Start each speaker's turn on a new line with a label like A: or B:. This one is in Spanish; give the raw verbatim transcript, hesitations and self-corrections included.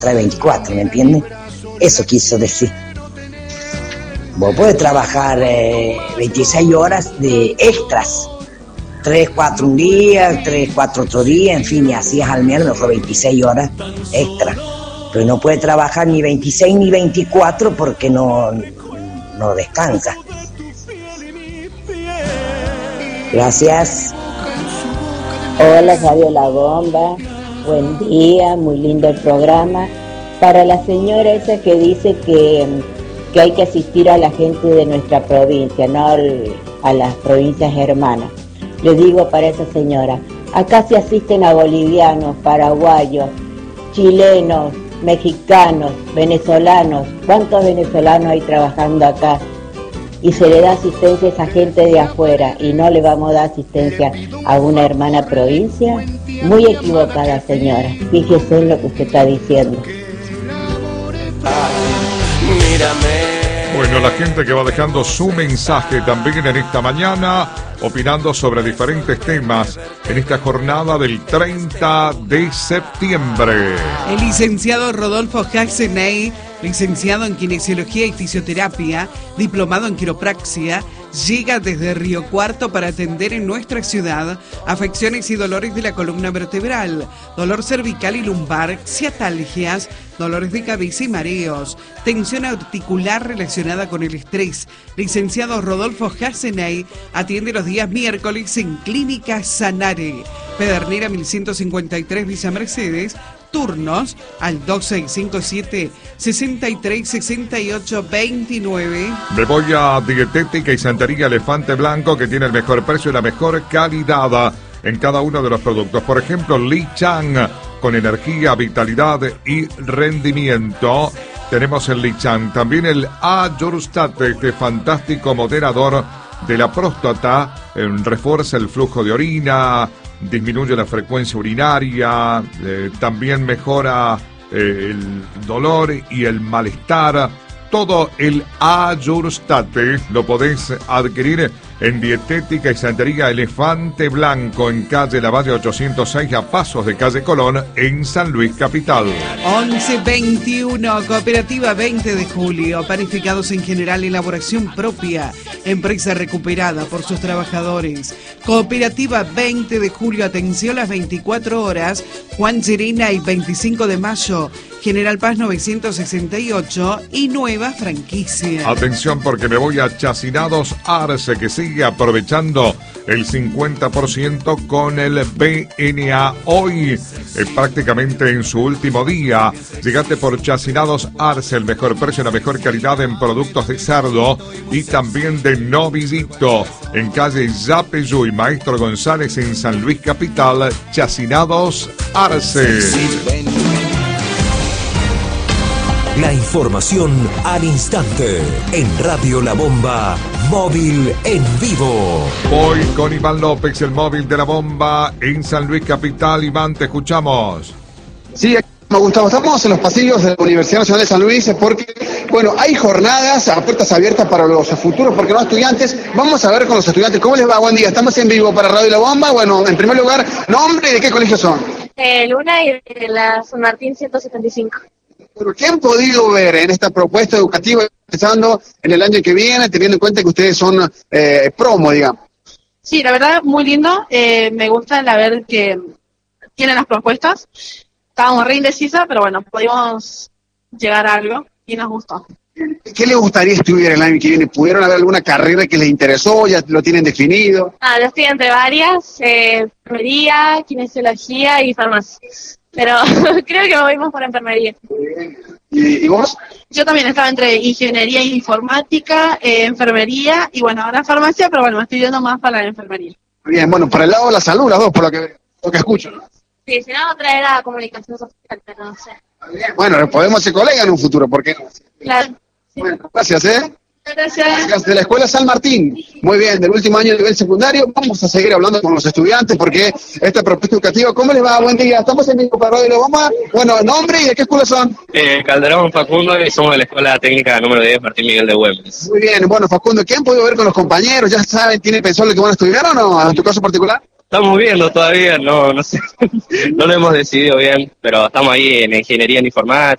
A: trae veinticuatro, ¿me entiendes? Eso quiso decir. Vos podés trabajar eh, veintiséis horas de extras, tres, cuatro un día, tres, cuatro otro día, en fin, y hacías al menos veintiséis horas extra. Pero no puede trabajar ni veintiséis ni veinticuatro porque no, no descansa. Gracias.
B: Hola, Radio La Bomba. Buen día, muy lindo el programa. Para la señora esa que dice que, que hay que asistir a la gente de nuestra provincia, no al, a las provincias hermanas. Le digo para esa señora, acá se asisten a bolivianos, paraguayos, chilenos, mexicanos, venezolanos. ¿Cuántos venezolanos hay trabajando acá? Y se le da asistencia a esa gente de afuera y no le vamos a dar asistencia a una hermana provincia. Muy equivocada, señora. Fíjese en lo que usted está diciendo.
C: Bueno, la gente que va dejando su mensaje también en esta mañana, opinando sobre diferentes temas en esta jornada del treinta de septiembre.
D: El licenciado Rodolfo Jacksenay, licenciado en Kinesiología y Fisioterapia, diplomado en Quiropraxia, llega desde Río Cuarto para atender en nuestra ciudad afecciones y dolores de la columna vertebral, dolor cervical y lumbar, ciatalgias, dolores de cabeza y mareos, tensión articular relacionada con el estrés. Licenciado Rodolfo Jacksenay atiende los días miércoles en Clínica Sanare, Pedernera mil ciento cincuenta y tres, Villa Mercedes. Turnos al dos seis cinco siete, seis tres seis ocho dos nueve.
C: Me voy a Dietética y Santería Elefante Blanco, que tiene el mejor precio y la mejor calidad en cada uno de los productos. Por ejemplo, Li Chang, con energía, vitalidad y rendimiento. Tenemos el Li Chang. También el Ayurostat, este fantástico moderador de la próstata, eh, refuerza el flujo de orina, disminuye la frecuencia urinaria, eh, también mejora eh, el dolor y el malestar. Todo el Ayurostat lo podés adquirir en Dietética y Santería Elefante Blanco, en calle Lavalle ochocientos seis, a pasos de calle Colón, en San Luis Capital.
D: once veintiuno, Cooperativa veinte de julio, panificados en general, elaboración propia, empresa recuperada por sus trabajadores. Cooperativa veinte de julio, atención las veinticuatro horas, Juan Llerena y veinticinco de mayo, General Paz novecientos sesenta y ocho y nueva franquicia.
C: Atención, porque me voy a Chacinados Arce, que sigue aprovechando el cincuenta por ciento con el B N A. Hoy, eh, prácticamente en su último día, llegate por Chacinados Arce, el mejor precio, la mejor calidad en productos de cerdo y también de novillito, en calle Yapeyú y Maestro González, en San Luis Capital. Chacinados Arce.
E: La información al instante en Radio La Bomba, móvil en vivo.
C: Voy con Iván López, el móvil de La Bomba en San Luis Capital. Iván, te escuchamos.
F: Sí, Gustavo, estamos en los pasillos de la Universidad Nacional de San Luis porque, bueno, hay jornadas a puertas abiertas para los futuros, porque no estudiantes. Vamos a ver con los estudiantes cómo les va. Buen día, estamos en vivo para Radio La Bomba. Bueno, en primer lugar, nombre y de qué colegio son.
G: Eh, Luna y de la San Martín ciento setenta y cinco.
F: Pero ¿qué han podido ver en esta propuesta educativa empezando en el año que viene, teniendo en cuenta que ustedes son eh, promo, digamos?
G: Sí, la verdad, muy lindo. Eh, me gusta el ver que tienen las propuestas. Estábamos re indecisas, pero bueno, pudimos llegar a algo y nos gustó.
F: ¿Qué les gustaría estudiar el año que viene? ¿Pudieron haber alguna carrera que les interesó? ¿Ya lo tienen definido?
G: Ah, yo estoy entre varias, eh, enfermería, kinesiología y farmacia. Pero creo que movimos por enfermería.
F: ¿Y, y vos?
G: Yo también estaba entre ingeniería e informática, eh, enfermería y bueno, ahora farmacia, pero bueno, me estoy yendo más para la enfermería.
F: Bien, bueno, para el lado de la salud, las dos, por lo que, lo que escucho, ¿no?
G: Sí, si no, otra era comunicación social, pero no sé.
F: Bien, bueno, podemos ser colegas en un futuro, ¿por qué no?
G: Claro. Sí.
F: Bueno, gracias, ¿eh?
G: Gracias.
F: De la Escuela San Martín. Muy bien, del último año de nivel secundario. Vamos a seguir hablando con los estudiantes porque esta propuesta educativa, ¿cómo les va? Buen día. Estamos en vivo para Radio La Bomba. Bueno, ¿nombre y de qué escuela son?
H: Eh, Calderón Facundo y somos de la Escuela Técnica número diez, Martín Miguel de Güemes.
F: Muy bien, bueno, Facundo, ¿qué han podido ver con los compañeros? ¿Ya saben, tienen pensado lo que van a estudiar o no? ¿En tu caso particular?
H: Estamos viendo todavía, no no sé, no lo hemos decidido bien, pero estamos ahí en ingeniería en informática.